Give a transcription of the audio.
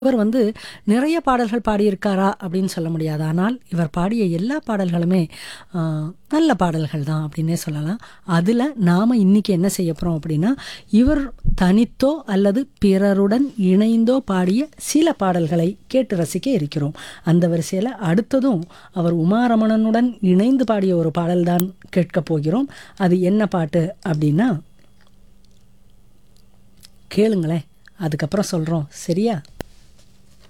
இவர் நிறைய பாடல்கள் பாடியிருக்காரா அப்படின்னு சொல்ல முடியாது. ஆனால் இவர் பாடிய எல்லா பாடல்களுமே ஆ, நல்ல பாடல்கள் தான் அப்படின்னே சொல்லலாம். அதில் நாம் இன்னைக்கு என்ன செய்ய போகிறோம் அப்படின்னா, இவர் தனித்தோ அல்லது பிறருடன் இணைந்தோ பாடிய சில பாடல்களை கேட்டு ரசிக்க இருக்கிறோம். அந்த வரிசையில் அடுத்ததும் அவர் உமாரமணனுடன் இணைந்து பாடிய ஒரு பாடல்தான் கேட்கப் போகிறோம். அது என்ன பாட்டு அப்படின்னா கேளுங்களேன், அதுக்கப்புறம் சொல்கிறோம், சரியா?